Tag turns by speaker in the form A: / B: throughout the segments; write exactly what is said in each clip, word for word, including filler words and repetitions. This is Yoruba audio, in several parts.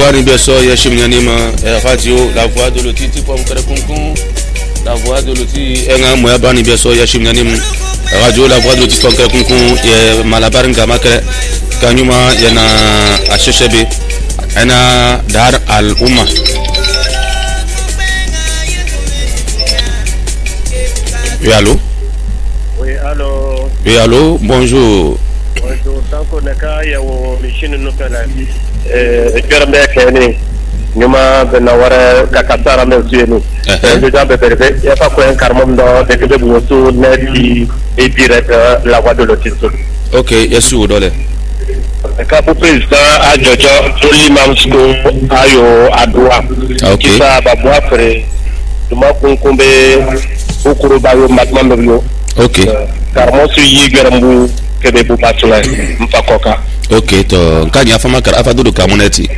A: Bari Besso Yashim Yanima Radio La Voix de l'Otiti pour Mkarakunkun La Voix de l'Otiti Enga Moya Bari Besso Yashim Yanim Radio La Voix de l'Otiti pour Mkarakunkun ya Malabar Ngamaka Kanyuma yana Asheshebe Ana Dar Al Umma. Oui allô.
B: Oui allô.
A: Oui allô, bonjour.
B: Bonjour, tant qu'on a qu'à y avoir une machine nous fait là. Eh, Jeremie Kenny, Numa Benawara Kakasara Messieni. Je dois me permettre, il n'y a pas quoi un carmom dans des deux boussous, Nedi et direct la voix de l'autisme.
A: Ok, yes, vous donnez.
B: Kapu président a Jojo Joli Mamsko Ayo Adwa.
A: Ok.
B: Kisa Babwa Fre. Duma Kunkumbe Ukuru Bayo Matmamio.
A: Ok.
B: Carmosu Yigarambu Kede Bupatula Mpakoka.
A: Ok, to Kanya Fama Karafa do Kamuneti.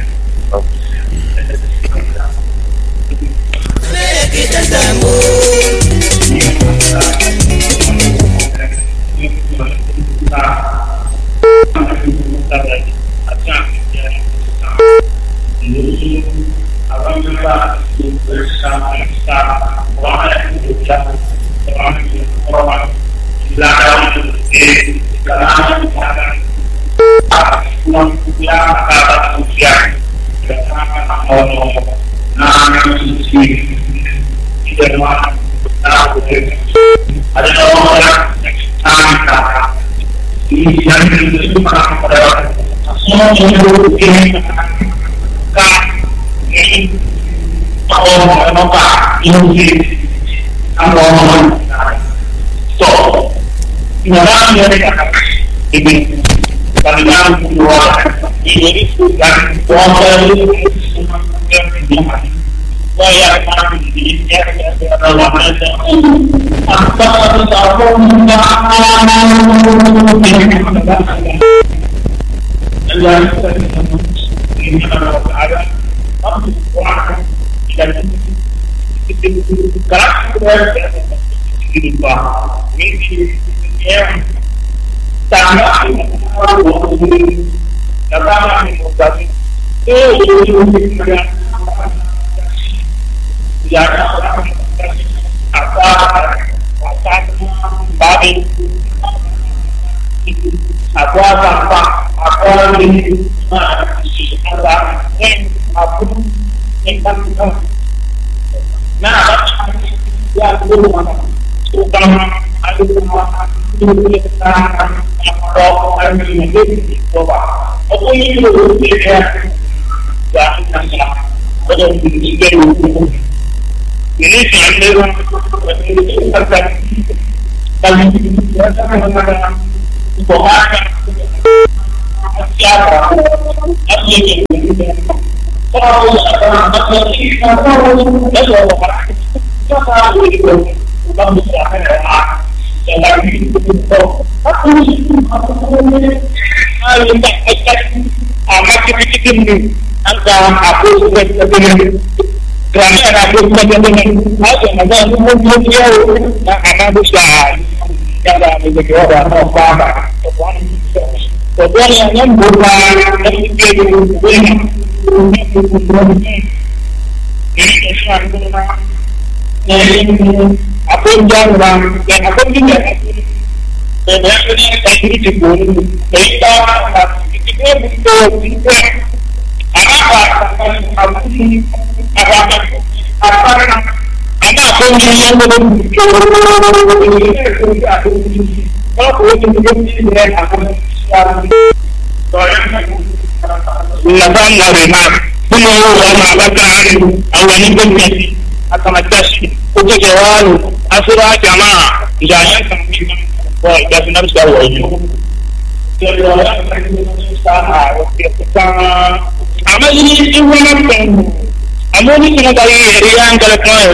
C: Amoni kena dari yang kalau kau,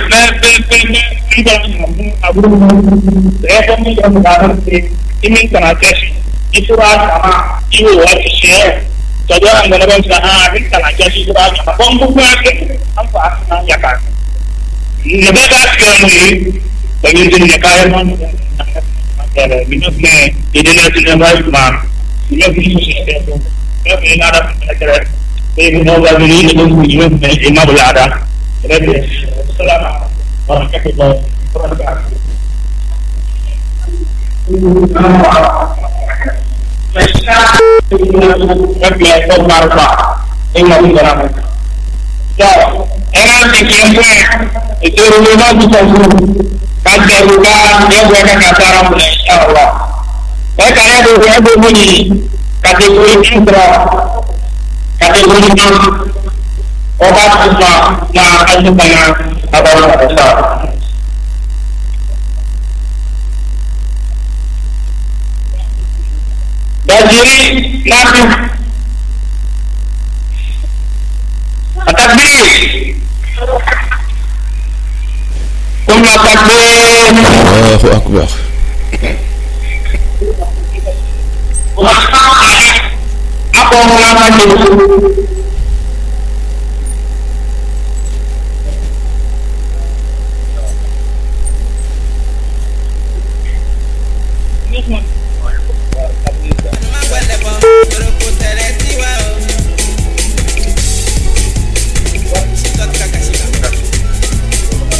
C: saya kami yang mengarang ini kena casi itu sama itu harus share. Jadi orang orang sekarang ini kena casi itu apa? Pembuka apa ya kan? Negara sekarang ini bagi jenis kaya mana? Ada minus ke ini nanti nama mana? Minus ini sosial itu. Kalau ini ada negara Ibu Nawawi ini menunjukkan Imam Belanda. Jadi selama orang kita berangkat. Kerja bermarba, Imam Belanda. So, enak sekali itu rumah bisa kaca bukan dia bukan kata orang Insya Allah. Saya kaya bukan bunyi kategori intro. Kategori obat semua yang akan dengan abang besar. Jadi nanti takbir, kumma takbir.
A: Allahu Akbar.
C: Apa mengatakan itu?